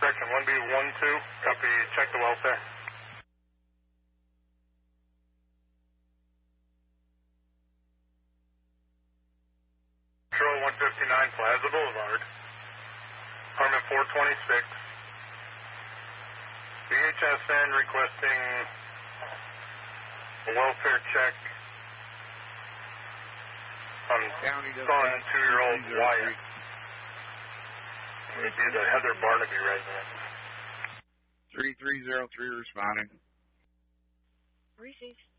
Correction, 1B12, copy, check the welfare. Patrol 159 Plaza Boulevard, apartment 426. BHSN requesting a welfare check on son 2-year-old Wyatt. It would be the Heather Barnaby residence. 3303 responding. Received.